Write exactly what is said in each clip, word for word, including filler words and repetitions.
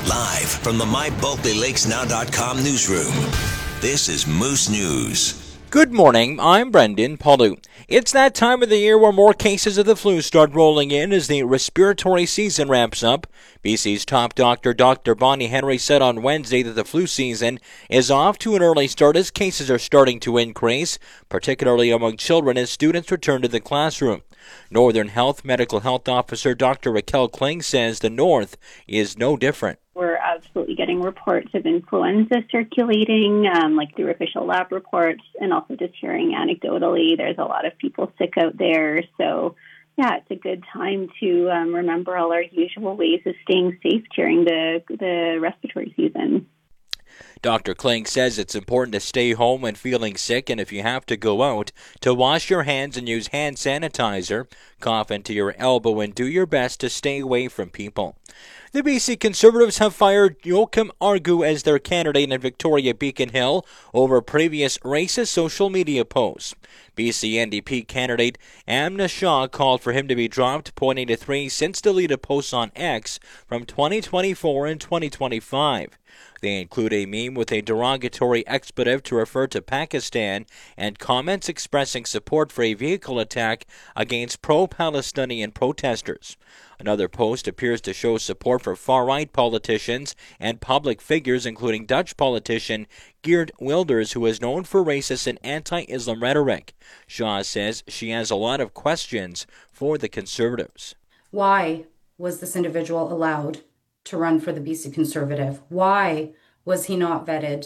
Live from the my bulkley lakes now dot com newsroom, this is Moose News. Good morning, I'm Brendan Paulu. It's that time of the year where more cases of the flu start rolling in as the respiratory season ramps up. B C's top doctor, Doctor Bonnie Henry, said on Wednesday that the flu season is off to an early start as cases are starting to increase, particularly among children as students return to the classroom. Northern Health Medical Health Officer Doctor Raquel Kling says the North is no different. We're absolutely getting reports of influenza circulating, um, like through official lab reports, and also just hearing anecdotally, there's a lot of people sick out there. So, yeah, it's a good time to um, remember all our usual ways of staying safe during the, the respiratory season. Doctor Kling says it's important to stay home when feeling sick, and if you have to go out, to wash your hands and use hand sanitizer, cough into your elbow, and do your best to stay away from people. The B C Conservatives have fired Joachim Argu as their candidate in Victoria Beacon Hill over previous racist social media posts. B C N D P candidate Amna Shah called for him to be dropped, pointing to three since-deleted posts on X from twenty twenty-four and twenty twenty-five. They include a meme with a derogatory expletive to refer to Pakistan and comments expressing support for a vehicle attack against pro-Palestinian protesters. Another post appears to show support for far-right politicians and public figures, including Dutch politician Geert Wilders, who is known for racist and anti-Islam rhetoric. Shaw says she has a lot of questions for the Conservatives. Why was this individual allowed to run for the B C Conservative? Why was he not vetted?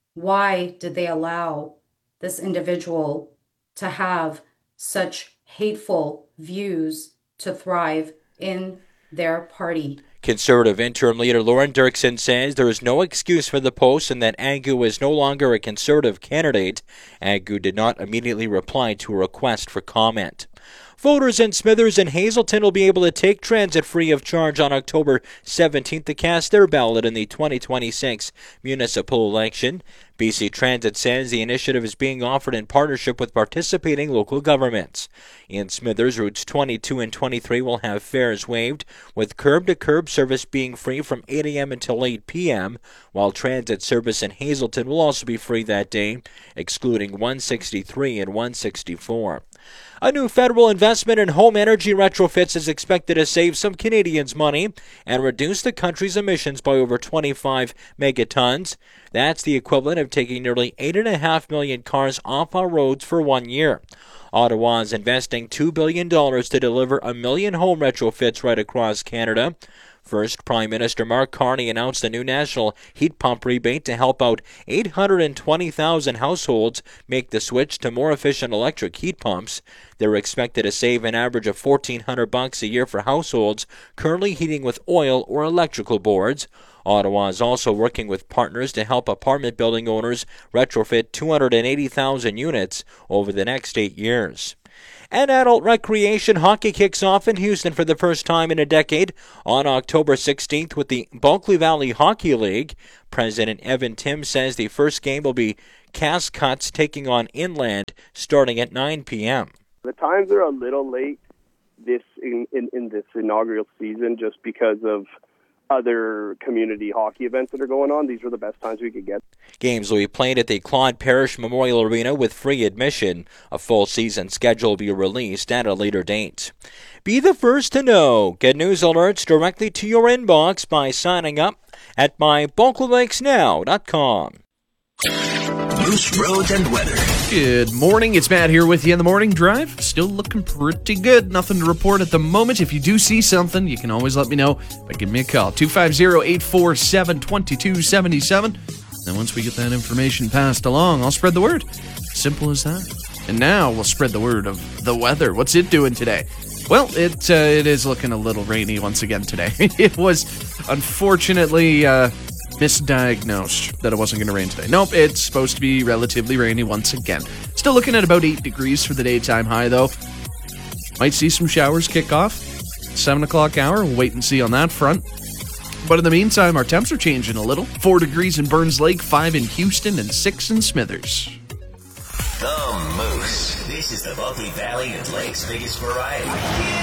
Why did they allow this individual to have such hateful views to thrive in their party? Conservative interim leader Lauren Dirksen says there is no excuse for the post and that Agu is no longer a Conservative candidate. Agu did not immediately reply to a request for comment. Voters in Smithers and Hazelton will be able to take transit free of charge on October seventeenth to cast their ballot in the twenty twenty-six municipal election. B C Transit says the initiative is being offered in partnership with participating local governments. In Smithers, routes twenty-two and twenty-three will have fares waived, with curb-to-curb service being free from eight a.m. until eight p.m., while transit service in Hazelton will also be free that day, excluding one sixty-three and one sixty-four. A new federal investment in home energy retrofits is expected to save some Canadians money and reduce the country's emissions by over twenty-five megatons. That's the equivalent of taking nearly eight point five million cars off our roads for one year. Ottawa is investing two billion dollars to deliver a million home retrofits right across Canada. First, Prime Minister Mark Carney announced a new national heat pump rebate to help out eight hundred twenty thousand households make the switch to more efficient electric heat pumps. They're expected to save an average of fourteen hundred bucks a year for households currently heating with oil or electrical boards. Ottawa is also working with partners to help apartment building owners retrofit two hundred eighty thousand units over the next eight years. And adult recreation hockey kicks off in Houston for the first time in a decade on October sixteenth with the Bulkley Valley Hockey League. President Evan Tim says the first game will be Cascuts taking on Inland starting at nine p.m. The times are a little late this in, in, in this inaugural season just because of other community hockey events that are going on. These were the best times we could get. Games will be played at the Claude Parrish Memorial Arena with free admission. A full season schedule will be released at a later date. Be the first to know. Get news alerts directly to your inbox by signing up at my bulkley lakes now dot com. Moose Roads and weather. Good morning, it's Matt here with you in the morning drive. Still looking pretty good. Nothing to report at the moment. If you do see something, you can always let me know by giving me a call. two five zero, eight four seven, two two seven seven. And once we get that information passed along, I'll spread the word. Simple as that. And now we'll spread the word of the weather. What's it doing today? Well, it uh, it is looking a little rainy once again today. It was unfortunately uh, misdiagnosed that it wasn't going to rain today. Nope, it's supposed to be relatively rainy once again. Still looking at about eight degrees for the daytime high, though. Might see some showers kick off. seven o'clock hour, we'll wait and see on that front. But in the meantime, our temps are changing a little. Four degrees in Burns Lake, five in Houston, and six in Smithers. The Moose. This is the Bulkley Valley and Lake's biggest variety.